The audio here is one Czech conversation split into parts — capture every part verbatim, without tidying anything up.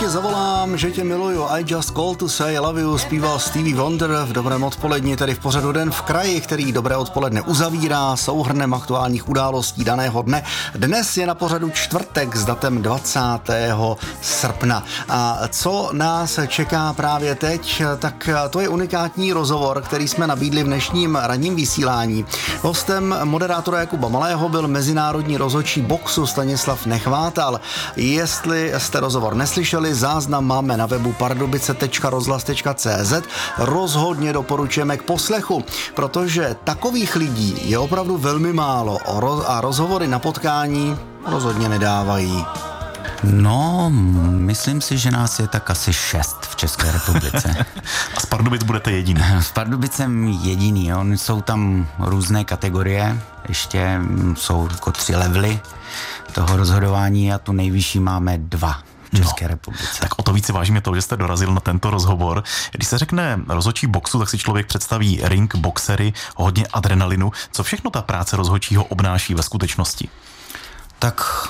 ti zavolám, že tě miluju, I just call to say I love you, zpíval Stevie Wonder v Dobrém odpoledni, tedy v pořadu Den v kraji, který Dobré odpoledne uzavírá souhrnem aktuálních událostí daného dne. Dnes je na pořadu čtvrtek s datem dvacátého srpna. A co nás čeká právě teď, tak to je unikátní rozhovor, který jsme nabídli v dnešním ranním vysílání. Hostem moderátora Jakuba Malého byl mezinárodní rozhodčí boxu Stanislav Nechvátal. Jestli jste rozhovor neslyšeli, záznam máme na webu pardubice tečka rozhlas tečka cé zet. Rozhodně doporučujeme k poslechu, protože takových lidí je opravdu velmi málo a rozhovory na potkání rozhodně nedávají. No, myslím si, že nás je tak asi šest v České republice. A z Pardubic budete jediný? S Pardubicem jediný, jo. Jsou tam různé kategorie, ještě jsou jako tři levely toho rozhodování a tu nejvyšší máme dva v České no, republice. Tak o to více vážíme to, že jste dorazil na tento rozhovor. Když se řekne rozhodčí boxu, tak si člověk představí ring, boxery, hodně adrenalinu. Co všechno ta práce rozhodčího obnáší ve skutečnosti? Tak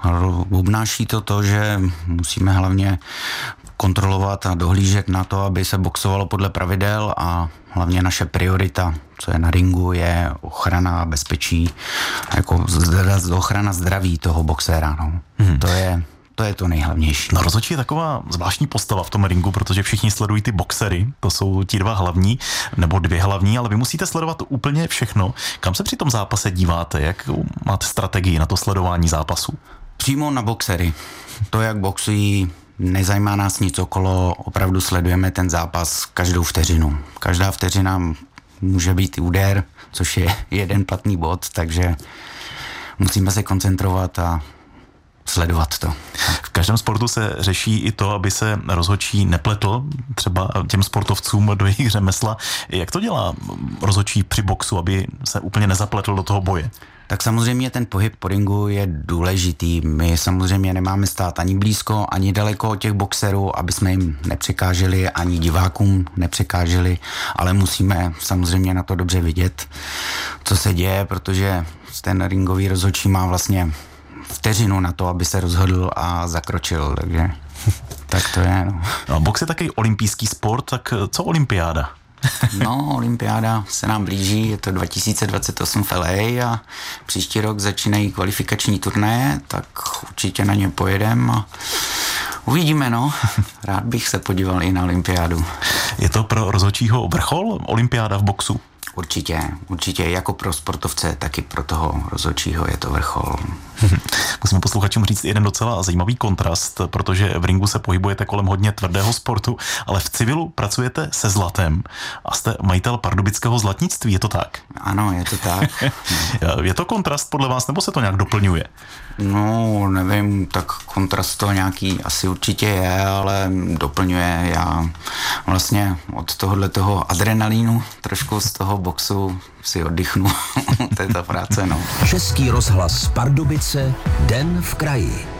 obnáší to to, že musíme hlavně kontrolovat a dohlížet na to, aby se boxovalo podle pravidel a hlavně naše priorita, co je na ringu, je ochrana a bezpečí, jako ochrana zdraví toho boxéra. No. Hmm. To je To je to nejhlavnější. No rozhodčí je taková zvláštní postava v tom ringu, protože všichni sledují ty boxery, to jsou ti dva hlavní, nebo dvě hlavní, ale vy musíte sledovat úplně všechno. Kam se při tom zápase díváte? Jak máte strategii na to sledování zápasu? Přímo na boxery. To, jak boxují, nezajímá nás nic okolo, opravdu sledujeme ten zápas každou vteřinu. Každá vteřina může být i úder, což je jeden platný bod, takže musíme se koncentrovat a sledovat to. V každém sportu se řeší i to, aby se rozhodčí nepletl třeba těm sportovcům do jejich řemesla. Jak to dělá rozhodčí při boxu, aby se úplně nezapletl do toho boje? Tak samozřejmě ten pohyb po ringu je důležitý. My samozřejmě nemáme stát ani blízko, ani daleko od těch boxerů, aby jsme jim nepřekáželi, ani divákům nepřekáželi, ale musíme samozřejmě na to dobře vidět, co se děje, protože ten ringový rozhodčí má vlastně vteřinu na to, aby se rozhodl a zakročil, takže tak to je. No. No, box je taky olympijský sport, tak co olympiáda? No, olympiáda se nám blíží, je to dva tisíce dvacet osm v L A a příští rok začínají kvalifikační turnaje, tak určitě na ně pojedem a uvidíme, no. Rád bych se podíval i na olympiádu. Je to pro rozhodčího vrchol olympiáda v boxu? Určitě, určitě jako pro sportovce, tak i pro toho rozhodčího je to vrchol. Musíme posluchačům říct jeden docela zajímavý kontrast, protože v ringu se pohybujete kolem hodně tvrdého sportu, ale v civilu pracujete se zlatem a jste majitel pardubického zlatnictví, je to tak? Ano, je to tak. Je to kontrast podle vás, nebo se to nějak doplňuje? No, nevím, tak kontrast to nějaký asi určitě je, ale doplňuje. Já vlastně od tohohle toho adrenalínu, trošku z toho boxu si oddychnu. To je ta práce, no. Český rozhlas Pardubice, Den v kraji.